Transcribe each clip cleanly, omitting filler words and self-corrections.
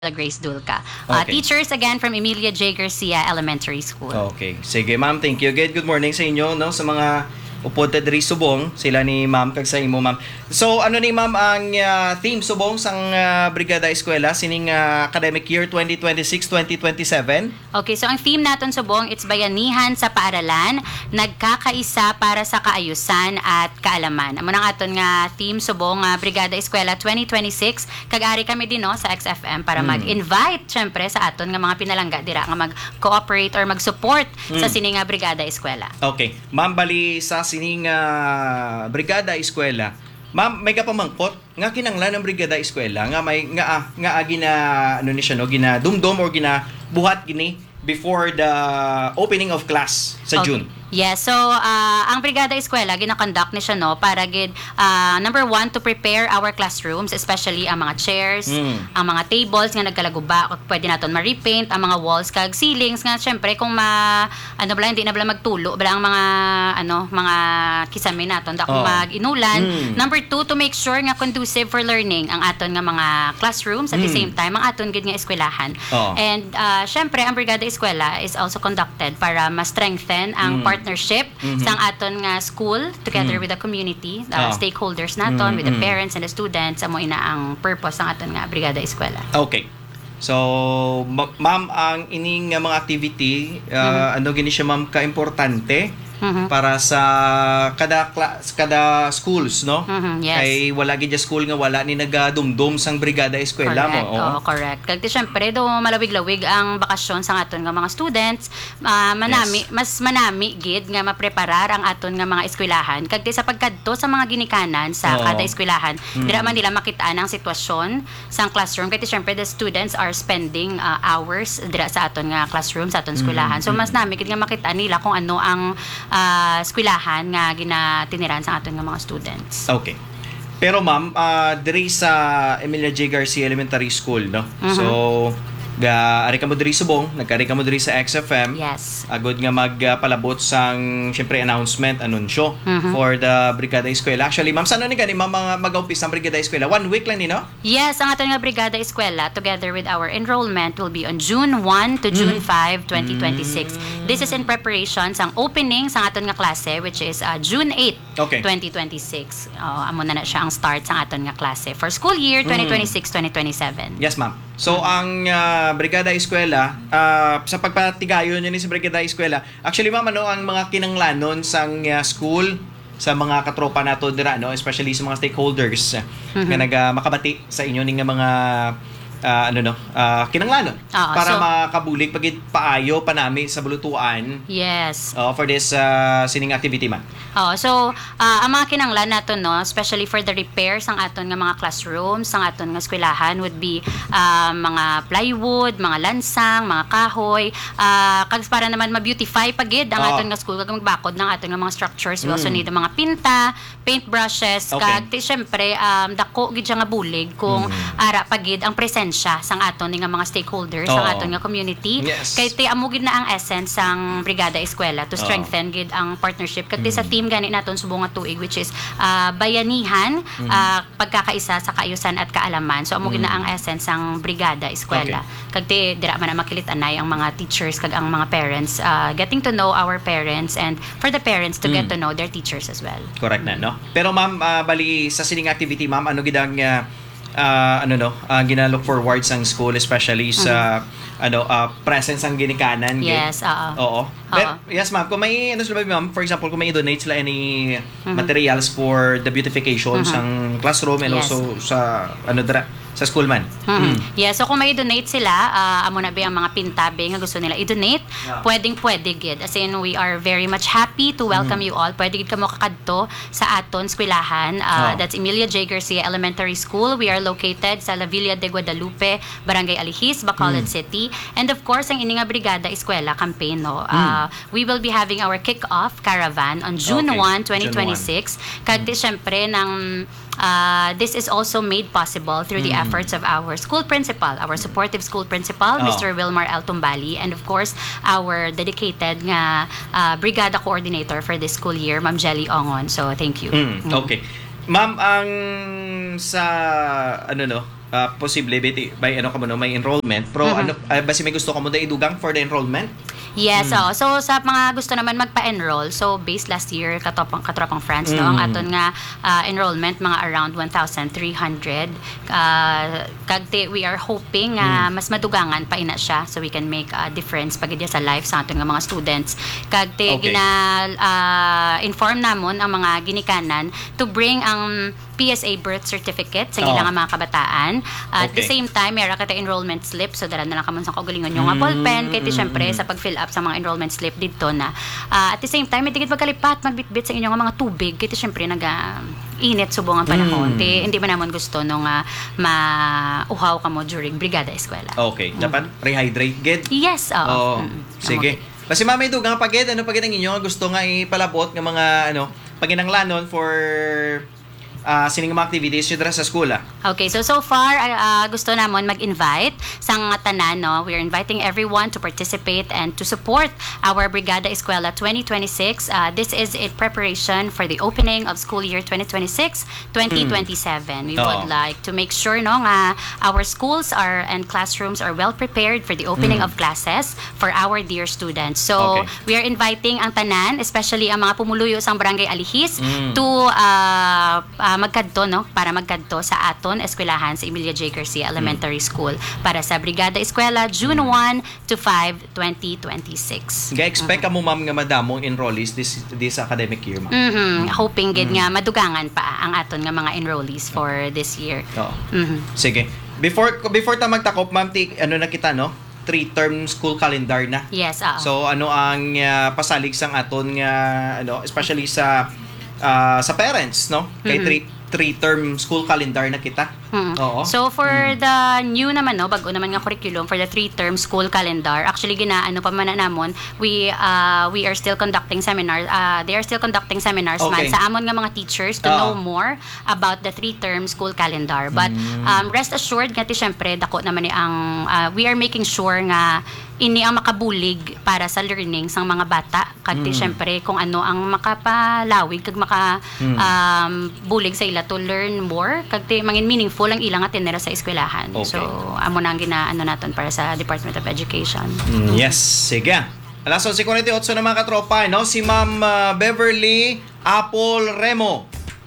Grace Dulca. Okay. Teachers again from Emilia J. Garcia Elementary School. Okay. Sige, ma'am. Thank you. Good morning sa inyo, no? Sa mga upod diri subong, sila ni ma'am kag sa imo, ma'am. So, ano ni ma'am ang theme subong sang Brigada Eskwela sining academic year 2026-2027? Okay, so ang theme naton subong, it's bayanihan sa paaralan, nagkakaisa para sa kaayusan at kaalaman. Amo nang aton nga theme subong Brigada Eskwela 2026. Kag-ari kami din no sa XFM para mag-invite syempre sa aton nga mga pinalangga dira nga mag-cooperate or mag-support sa sining Brigada Eskwela. Okay. Ma'am, bali sa sining Brigada Eskwela, ma'am, may kapamangkot nga kinanglan ng Brigada Eskwela nga may gina ano ni siya no, gina dumdum or gina buhat gini before the opening of class sa June. Yes, so ang Brigada Eskwela gina-conduct ni siya no para gid number one, to prepare our classrooms, especially ang mga chairs, ang mga tables nga nagkalaguba, pwede naton ma-repaint ang mga walls kag ceilings nga syempre kung hindi na bala magtulo bala ang mga kisame naton kung mag-inulan. Number two, to make sure nga conducive for learning ang aton nga mga classrooms at the same time ang aton gid nga eskwelahan. And syempre ang Brigada Eskwela is also conducted para ma-strengthen ang partnership sang aton nga school together with the community, stakeholders naton, with the parents and the students. Amo ina ang purpose sang aton nga Brigada Eskwela. Okay. So, ma'am, ang ining mga activity, ano gini siya ma'am ka-importante para sa kada schools, no? Yes. Kay wala gid school nga wala ni nagadumdum sang Brigada Eskwela mo. Correct. Kag syempre do malawig-lawig ang bakasyon sa aton nga mga students, mas manami gid nga mapreparar ang aton nga mga eskwelahan. Kag sa pagkadto sa mga ginikanan sa kada eskwelahan, dira man nila makitaan ang sitwasyon sang classroom. Kay syempre the students are spending hours dira sa aton nga classroom, sa aton eskwelahan. So mas nami gid nga makita nila kung ano ang eskwelahan nga ginatiniran sa aton nga mga students. Okay. Pero ma'am, diri sa Emilia J. Garcia Elementary School, no? So, ari ka mo diri subong, nagkari ka mo diri sa XFM. Yes. Agod nga magpalabot sang syempre announcement, anunsyo for the Brigada Eskwela. Actually, ma'am, saan ni gani mga mag-umpisa ang Brigada Eskwela? 1 week lang ni, no? Yes, ang aton nga Brigada Eskwela together with our enrollment will be on June 1 to June 5, 2026. This is in preparation sang opening sang aton nga klase, which is June 8, 2026. Amo na siya ang start sang aton nga klase for school year 2026-2027. Yes, ma'am. So, ang Brigada Eskwela, sa pagpatigayon yun sa Brigada Eskwela, actually, ma'am, ano, ang mga kinanglanon sang school, sa mga katropa nato dira, no, especially sa mga stakeholders nga makabati sa inyo ning mga kinanglanon para makabulig pagid paayo panami sa bulutuan. Yes. For this sining activity, man. So ang mga kinanglan nato no, especially for the repairs ang aton nga mga classrooms, ang aton nga eskwelahan would be mga plywood, mga lansang, mga kahoy, kag para naman ma-beautify pagid ang aton nga school kag magbakod ng aton nga mga structures. We also need mga pinta, paint brushes, kag syempre dako gid siya nga bulig kung ara pagid ang presensya sang aton nga mga stakeholders, sang aton nga community. Yes. Kay amo gid na ang essence sang Brigada Eskwela to strengthen gid ang partnership kag sa team gani naton subong nga tuig, which is bayanihan, pagkakaisa sa kaayusan at kaalaman. So amo gid na ang essence sang Brigada Eskwela. Kag dira man makilit-anay ang mga teachers kag ang mga parents, getting to know our parents and for the parents to get to know their teachers as well. Correct na, no? Pero ma'am, bali sa sining activity, ma'am, ano gid ang ginalook forward sang school, especially sa presence ang ginikanan. Yes, oo. But, yes, ma'am, kung may ma'am, for example, kung may i-donate sila any materials for the beautification sang classroom and also sa sa school man. Yeah, so kung may donate sila, amo na ba ang mga pintabe nga gusto nila i-donate, pwede gid. As in, we are very much happy to welcome you all. Pwede gid kamo kakadto sa aton eskwelahan. That's Emilia J. Garcia Elementary School. We are located sa La Villa de Guadalupe, Barangay Alihis, Bacolod City. And of course, ang ininga Brigada Eskwela campaign, no. We will be having our kick-off caravan on June 1, 2026. Kag syempre ng this is also made possible through the efforts of our school principal, our supportive school principal, Mr. Wilmar L. Tumbali, and of course, our dedicated nga brigada coordinator for this school year, Ma'am Jelly Ongon. So, thank you. Okay. Ma'am, ang sa posible by ano ka mo no, may enrollment. Pero ano basi may gusto ka mo da idugang for the enrollment? Yes, oo. So sa mga gusto naman magpa-enroll, so based last year katropang France no, ang aton nga enrollment mga around 1,300. Kagte we are hoping mas madugangan pa ina siya so we can make a difference pagid sa life sa aton nga mga students. Kagte inform namon ang mga ginikanan to bring ang PSA birth certificate sa ilang mga kabataan. At the same time, meron ka enrollment slip so dara na lang kamon sa kaugalingon yung nga ballpen kay syempre sa pag-fill up sa mga enrollment slip dito na at the same time, itigit magkalipat magbitbit sa inyong mga tubig kay syempre init subong ang panahon. Hindi man namon gusto nung mauhaw ka mo during Brigada Eskwela. Okay, dapat rehydrate gid. Yes, oo. Sige. Kasi mamay dugang pagid ano pagid ang inyo nga gusto nga ipalabot nga mga ano paginanglanon for sining mga activities nyo dira sa school. Okay, so far gusto namon mag-invite sa nga tanan no. We are inviting everyone to participate and to support our Brigada Eskwela 2026. This is in preparation for the opening of school year 2026-2027. We would like to make sure no nga our schools and classrooms are well prepared for the opening of classes for our dear students. So we are inviting ang tanan, especially ang mga pumuluyo sa Barangay Alihis to magkadto no para magkadto sa aton eskwelahan sa Emilia J. Garcia Elementary School para sa Brigada Eskwela June 1 to 5, 2026. Ga-expect ka mo ma'am nga madamong enrollees this academic year ma'am. Hoping gid nga madugangan pa ang aton nga mga enrollees for this year. Sige. Before ta magtakop ma'am ano na kita no? 3-term school calendar na. Yes, So ano ang pasalig sang aton nga ano especially sa parents no kay 3-term school calendar na kita. Oo. So for the new naman no bago naman nga curriculum for the 3-term school calendar actually ginaano pa man na namon we are still conducting seminars they are still conducting seminars man sa amon nga mga teachers to know more about the 3-term school calendar but rest assured nga ti syempre dako naman ni ang we are making sure nga ini ang makabulig para sa learning sang mga bata kagti syempre kung ano ang makapalawig kag bulig sa ila to learn more kagti mangin meaningful ang ilang atinera sa eskwelahan. So amo na ang ginaano naton para sa Department of Education. Yes, sige. Alas 11:48 na mga katropa no si Ma'am Beverly Apple Remo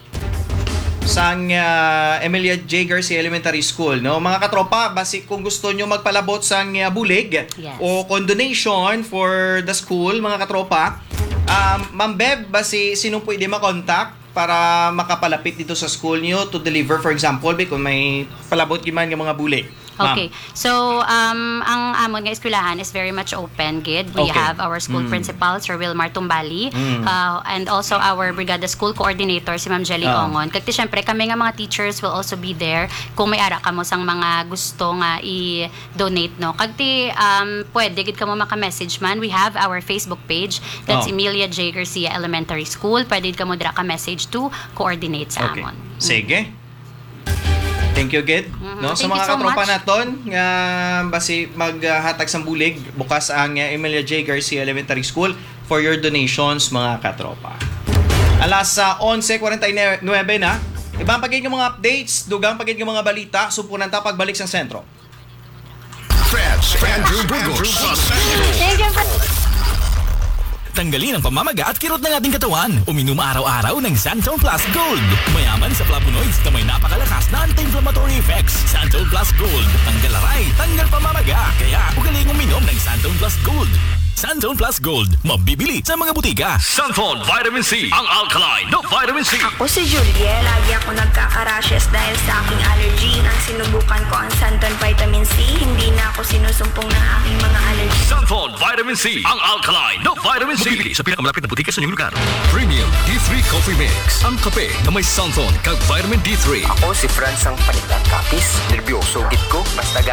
sang Emilia J. Garcia Elementary School no mga katropa basi kung gusto nyo magpalabot sang bulig o condonation for the school mga katropa Ma'am Bev basi sinong pwede ma-contact para makapalapit dito sa school niyo to deliver for example kung may palabot giman nga mga bulig. Okay. So, ang amon nga eskwelahan is very much open, gid. We have our school principal, Sir Wilmar Tumbali, and also our Brigada School Coordinator, si Ma'am Jelly Ongon. Kagti, syempre, kami nga mga teachers will also be there kung may ara kamo sang mga gusto nga i-donate, no? Kagti, pwede, gid kamo maka-message man. We have our Facebook page, that's Emilia J. Garcia Elementary School. Pwede kamo dira ka-message to coordinate sa amon. Sige. Thank you, Gid. No, sa mga katropa naton nga basi maghatag sang bulig bukas ang Emilia J. Garcia Elementary School for your donations mga katropa. Alas 11:49 na. Ibang pagiging mga updates, dugang pagiging mga balita, supunan ta pagbalik sa sentro. Andrew Burgos sa sentro. Tanggalin ang pamamaga at kirot ng ating katawan. Uminom araw-araw ng Santone Plus Gold. Mayaman sa flavonoids na may napakalakas na anti-inflammatory effects. Santone Plus Gold. Tanggal aray, tanggal pamamaga. Kaya ugaling uminom ng Santone Plus Gold. Santone Plus Gold. Mabibili sa mga butika. Santone Vitamin C. Ang alkaline na vitamin C. Ako si Julie. Lagi ako nagkaka-rashes dahil sa aking allergy. Nang sinubukan ko ang Santone Vitamin C, hindi na ako sinusumpong ng aking mga allergy. Santone Vitamin C. Ang alkaline na vitamin C. Mabibili sa pinakamalapit na butika sa inyong lugar. Premium D3 Coffee Mix. Ang kape na may Santone kag vitamin D3. Ako si Franz ang panitang kapis. Nervyoso git ko. Basta